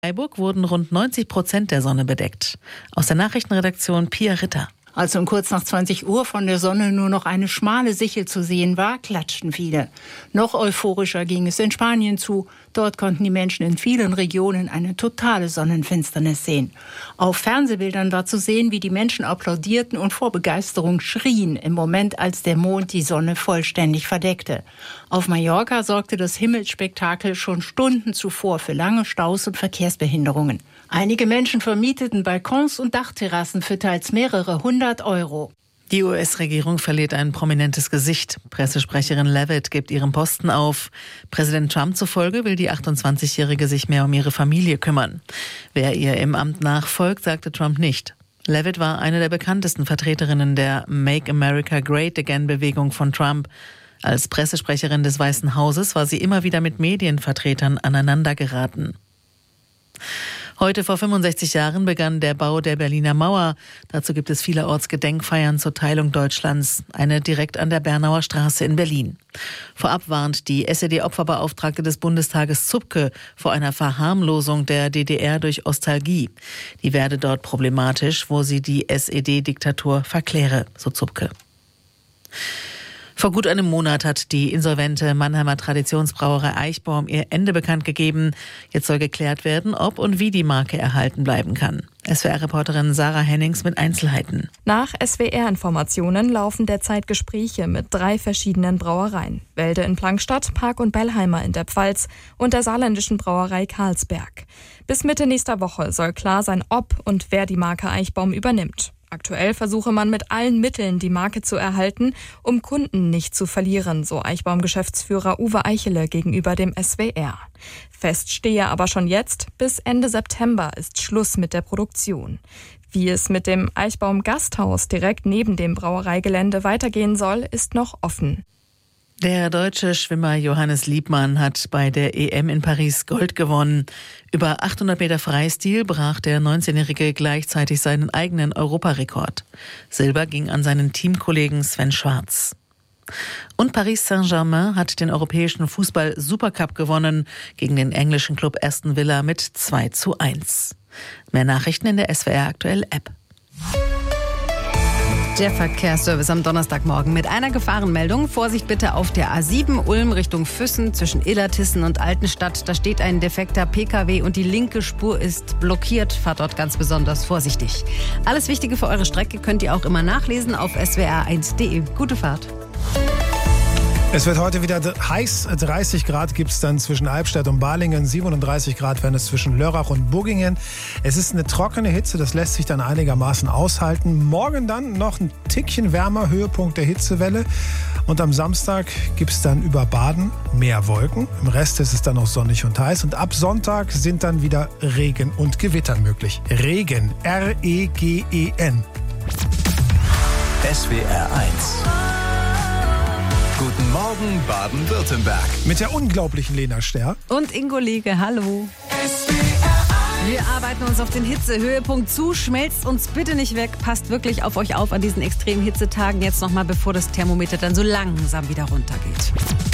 Freiburg wurden rund 90% der Sonne bedeckt. Aus der Nachrichtenredaktion Pia Ritter. Als um kurz nach 20 Uhr von der Sonne nur noch eine schmale Sichel zu sehen war, klatschten viele. Noch euphorischer ging es in Spanien zu. Dort konnten die Menschen in vielen Regionen eine totale Sonnenfinsternis sehen. Auf Fernsehbildern war zu sehen, wie die Menschen applaudierten und vor Begeisterung schrien im Moment, als der Mond die Sonne vollständig verdeckte. Auf Mallorca sorgte das Himmelsspektakel schon Stunden zuvor für lange Staus und Verkehrsbehinderungen. Einige Menschen vermieteten Balkons und Dachterrassen für teils mehrere 100 €. Die US-Regierung verliert ein prominentes Gesicht. Pressesprecherin Leavitt gibt ihren Posten auf. Präsident Trump zufolge will die 28-Jährige sich mehr um ihre Familie kümmern. Wer ihr im Amt nachfolgt, sagte Trump nicht. Leavitt war eine der bekanntesten Vertreterinnen der Make America Great Again-Bewegung von Trump. Als Pressesprecherin des Weißen Hauses war sie immer wieder mit Medienvertretern aneinandergeraten. Heute vor 65 Jahren begann der Bau der Berliner Mauer. Dazu gibt es vielerorts Gedenkfeiern zur Teilung Deutschlands, eine direkt an der Bernauer Straße in Berlin. Vorab warnt die SED-Opferbeauftragte des Bundestages Zupke vor einer Verharmlosung der DDR durch Ostalgie. Die werde dort problematisch, wo sie die SED-Diktatur verkläre, so Zupke. Vor gut einem Monat hat die insolvente Mannheimer Traditionsbrauerei Eichbaum ihr Ende bekannt gegeben. Jetzt soll geklärt werden, ob und wie die Marke erhalten bleiben kann. SWR-Reporterin Sarah Hennings mit Einzelheiten. Nach SWR-Informationen laufen derzeit Gespräche mit 3 verschiedenen Brauereien. Welde in Plankstadt, Park und Bellheimer in der Pfalz und der saarländischen Brauerei Carlsberg. Bis Mitte nächster Woche soll klar sein, ob und wer die Marke Eichbaum übernimmt. Aktuell versuche man mit allen Mitteln, die Marke zu erhalten, um Kunden nicht zu verlieren, so Eichbaum-Geschäftsführer Uwe Eichele gegenüber dem SWR. Fest stehe aber schon jetzt, bis Ende September ist Schluss mit der Produktion. Wie es mit dem Eichbaum-Gasthaus direkt neben dem Brauereigelände weitergehen soll, ist noch offen. Der deutsche Schwimmer Johannes Liebmann hat bei der EM in Paris Gold gewonnen. Über 800 Meter Freistil brach der 19-Jährige gleichzeitig seinen eigenen Europarekord. Silber ging an seinen Teamkollegen Sven Schwarz. Und Paris Saint-Germain hat den europäischen Fußball-Supercup gewonnen gegen den englischen Club Aston Villa mit 2:1. Mehr Nachrichten in der SWR Aktuell App. Der Verkehrsservice am Donnerstagmorgen mit einer Gefahrenmeldung. Vorsicht bitte auf der A7 Ulm Richtung Füssen zwischen Illertissen und Altenstadt. Da steht ein defekter PKW und die linke Spur ist blockiert. Fahrt dort ganz besonders vorsichtig. Alles Wichtige für eure Strecke könnt ihr auch immer nachlesen auf swr1.de. Gute Fahrt. Es wird heute wieder heiß. 30 Grad gibt es dann zwischen Albstadt und Balingen. 37 Grad werden es zwischen Lörrach und Buggingen. Es ist eine trockene Hitze, das lässt sich dann einigermaßen aushalten. Morgen dann noch ein Tickchen wärmer, Höhepunkt der Hitzewelle. Und am Samstag gibt es dann über Baden mehr Wolken. Im Rest ist es dann noch sonnig und heiß. Und ab Sonntag sind dann wieder Regen und Gewitter möglich. Regen, R-E-G-E-N. SWR 1. Guten Morgen, Baden-Württemberg. Mit der unglaublichen Lena Sterr. Und Ingo Liege, hallo. Wir arbeiten uns auf den Hitzehöhepunkt zu. Schmelzt uns bitte nicht weg. Passt wirklich auf euch auf an diesen extremen Hitzetagen. Jetzt nochmal, bevor das Thermometer dann so langsam wieder runtergeht.